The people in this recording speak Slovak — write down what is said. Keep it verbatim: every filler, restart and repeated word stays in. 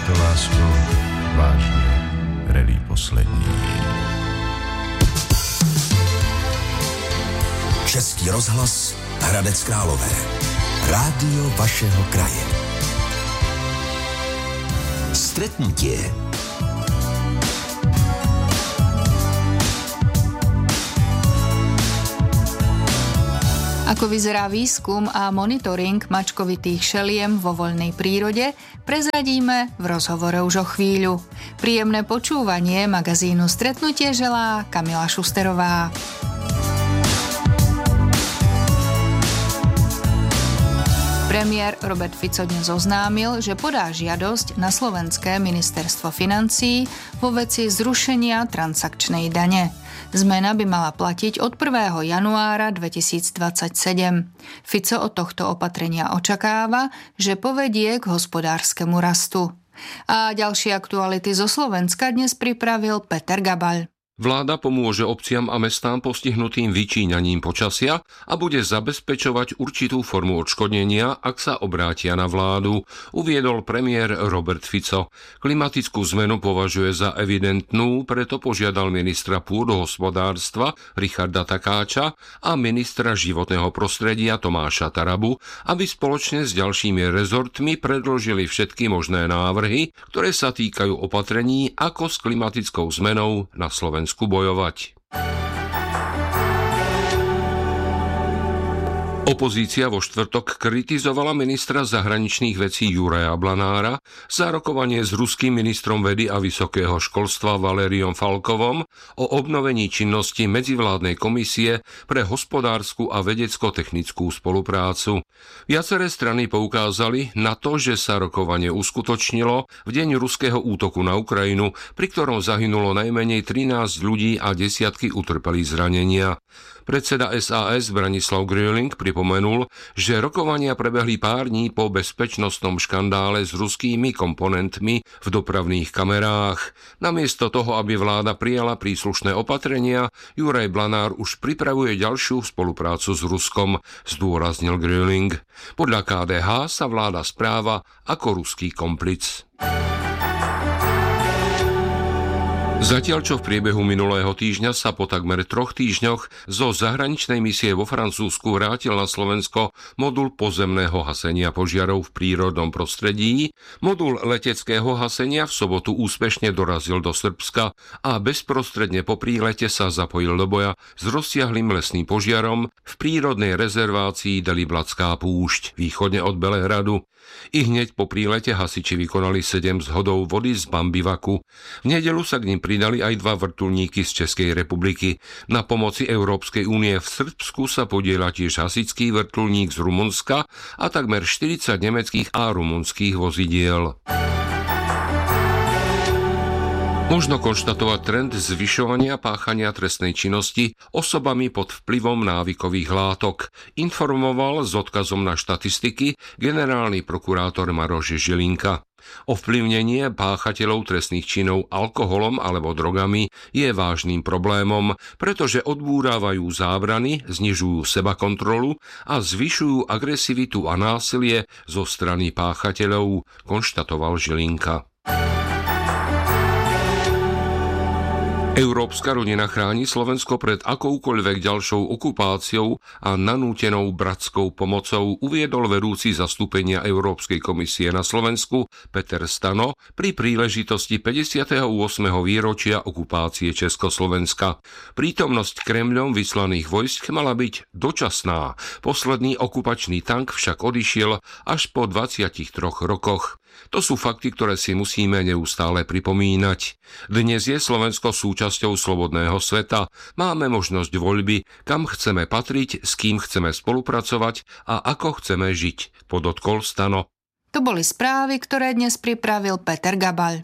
to, lásko, vážně relí poslední. Český rozhlas Hradec Králové. Rádio vašeho kraje. Stretnutie. Ako vyzerá výskum a monitoring mačkovitých šeliem vo voľnej prírode, prezradíme v rozhovore už o chvíľu. Príjemné počúvanie magazínu Stretnutie želá Kamila Šusterová. Premiér Robert Fico dnes oznámil, že podá žiadosť na slovenské ministerstvo financií vo veci zrušenia transakčnej dane. Zmena by mala platiť od prvého januára dvetisícdvadsaťsedem. Fico od tohto opatrenia očakáva, že povedie k hospodárskemu rastu. A ďalšie aktuality zo Slovenska dnes pripravil Peter Gabaľ. Vláda pomôže obciam a mestám postihnutým vyčíňaním počasia a bude zabezpečovať určitú formu odškodnenia, ak sa obrátia na vládu, uviedol premiér Robert Fico. Klimatickú zmenu považuje za evidentnú, preto požiadal ministra pôdohospodárstva Richarda Takáča a ministra životného prostredia Tomáša Tarabu, aby spoločne s ďalšími rezortmi predložili všetky možné návrhy, ktoré sa týkajú opatrení, ako s klimatickou zmenou na Slovensku bojovať. Opozícia vo štvrtok kritizovala ministra zahraničných vecí Juraja Blanára za rokovanie s ruským ministrom vedy a vysokého školstva Valeriom Falkovom o obnovení činnosti medzivládnej komisie pre hospodársku a vedecko-technickú spoluprácu. Viaceré strany poukázali na to, že sa rokovanie uskutočnilo v deň ruského útoku na Ukrajinu, pri ktorom zahynulo najmenej trinásť ľudí a desiatky utrpeli zranenia. Predseda es a es Branislav Gröling pripomenul, že rokovania prebehli pár dní po bezpečnostnom škandále s ruskými komponentmi v dopravných kamerách. Namiesto toho, aby vláda prijala príslušné opatrenia, Juraj Blanár už pripravuje ďalšiu spoluprácu s Ruskom, zdôraznil Gröling. Podľa ká dé há sa vláda správa ako ruský komplic. Zatiaľ, čo v priebehu minulého týždňa sa po takmer troch týždňoch zo zahraničnej misie vo Francúzsku vrátil na Slovensko modul pozemného hasenia požiarov v prírodnom prostredí, modul leteckého hasenia v sobotu úspešne dorazil do Srbska a bezprostredne po prílete sa zapojil do boja s rozsiahlym lesným požiarom v prírodnej rezervácii Deliblatská púšť, východne od Belehradu. I hneď po prílete hasiči vykonali sedem zhodov vody z Bambivaku. V nedeľu sa k nim pridali aj dva vrtuľníky z Českej republiky. Na pomoci Európskej únie v Srbsku sa podieľa tiež hasičský vrtuľník z Rumunska a takmer štyridsať nemeckých a rumunských vozidiel. Možno konštatovať trend zvyšovania páchania trestnej činnosti osobami pod vplyvom návykových látok, informoval s odkazom na štatistiky generálny prokurátor Maroš Žilinka. Ovplyvnenie páchateľov trestných činov alkoholom alebo drogami je vážnym problémom, pretože odbúrávajú zábrany, znižujú sebakontrolu a zvyšujú agresivitu a násilie zo strany páchateľov, konštatoval Žilinka. Európska rodina chráni Slovensko pred akoukoľvek ďalšou okupáciou a nanútenou bratskou pomocou, uviedol vedúci zastúpenia Európskej komisie na Slovensku Peter Stano pri príležitosti päťdesiateho ôsmeho výročia okupácie Československa. Prítomnosť Kremľom vyslaných vojsk mala byť dočasná. Posledný okupačný tank však odišiel až po dvadsiatich troch rokoch. To sú fakty, ktoré si musíme neustále pripomínať. Dnes je Slovensko súčasťou slobodného sveta. Máme možnosť voľby, kam chceme patriť, s kým chceme spolupracovať a ako chceme žiť, podotkol Stano. To boli správy, ktoré dnes pripravil Peter Gabaľ.